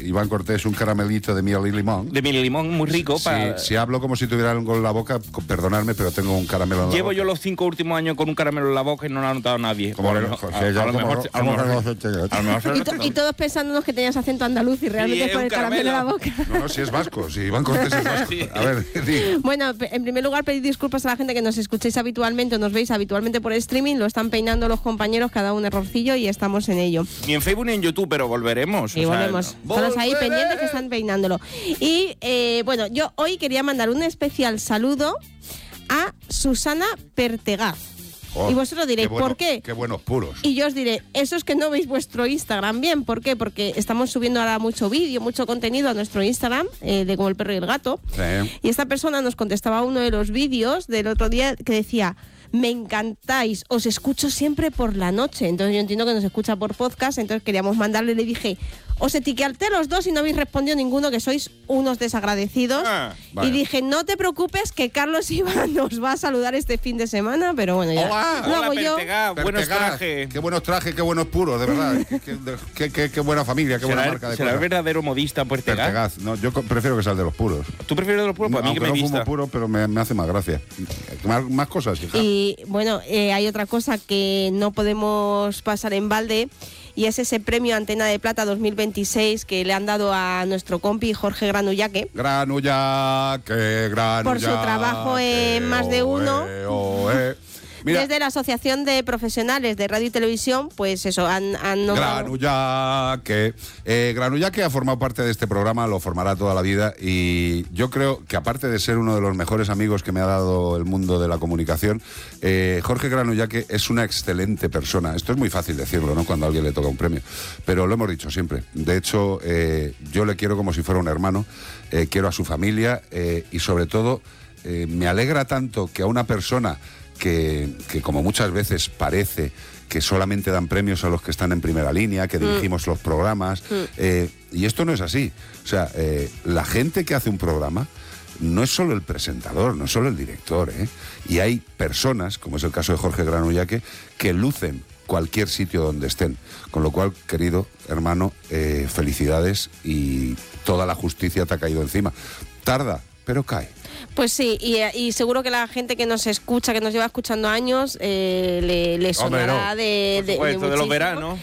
Iván Cortés, un caramelito de miel y limón. De miel y limón, muy rico. Si hablo como si tuviera algo en la boca, perdonadme, pero tengo un caramelo en la boca. Llevo yo los 5 últimos años con un caramelo en la boca y no lo ha notado nadie. Como A lo mejor. Y todos pensándonos que tenías acento andaluz y realmente Sí, es por un el caramelo en la boca. No, si es vasco, si Iván Cortés es vasco. Sí. A ver, Bueno, en primer lugar, pedir disculpas a la gente que nos escuchéis habitualmente o nos veis habitualmente por streaming. Lo están peinando los compañeros, cada un errorcillo y estamos en ello. Ni en Facebook ni en YouTube, pero volveremos. Y volvemos. Todos ahí pendientes que están peinándolo. Y bueno, yo hoy quería mandar un especial saludo a Susana Pertegaz. Y vosotros diréis, ¿por qué? Qué buenos puros. Y yo os diré, eso es que no veis vuestro Instagram bien. ¿Por qué? Porque estamos subiendo ahora mucho vídeo, mucho contenido a nuestro Instagram, de Como el Perro y el Gato. Sí. Y esta persona nos contestaba uno de los vídeos del otro día que decía: me encantáis, os escucho siempre por la noche. Entonces yo entiendo que nos escucha por podcast, entonces queríamos mandarle, le dije, os etiqueté a los dos y no habéis respondido ninguno, que sois unos desagradecidos. Vale. Y dije, no te preocupes, que Carlos Iván nos va a saludar este fin de semana, pero bueno, ya. Hola. Lo hago yo. Buenos trajes. Qué buenos trajes, qué buenos puros, de verdad. Qué buena familia, qué buena marca de ¿Será el cosas. verdadero modista Pertegaz? Pertegaz. No, yo prefiero que sea el de los puros. ¿Tú prefieres de los puros? Pues a mí que Aunque me no fumo vista. puro, pero me hace más gracia. Más cosas, hija. Y bueno, hay otra cosa que no podemos pasar en balde, y es ese premio Antena de Plata 2026 que le han dado a nuestro compi Jorge Granullaque Granullaque. por su trabajo en Más de Uno. Mira, Desde la Asociación de Profesionales de Radio y Televisión, pues eso, han nombrado... Granullaque. Granullaque ha formado parte de este programa, lo formará toda la vida, y yo creo que aparte de ser uno de los mejores amigos que me ha dado el mundo de la comunicación, Jorge Granullaque es una excelente persona. Esto es muy fácil decirlo, ¿no?, cuando a alguien le toca un premio, pero lo hemos dicho siempre. De hecho, yo le quiero como si fuera un hermano, quiero a su familia, y sobre todo me alegra tanto que a una persona que como muchas veces parece que solamente dan premios a los que están en primera línea, que dirigimos los programas, y esto no es así. O sea, la gente que hace un programa no es solo el presentador, no es solo el director, y hay personas, como es el caso de Jorge Granullaque, que lucen cualquier sitio donde estén. Con lo cual, querido hermano, felicidades, y toda la justicia te ha caído encima. Tarda, pero cae. Pues sí, y seguro que la gente que nos escucha, que nos lleva escuchando años, le sonará Por supuesto, de los muchísimo. veranos.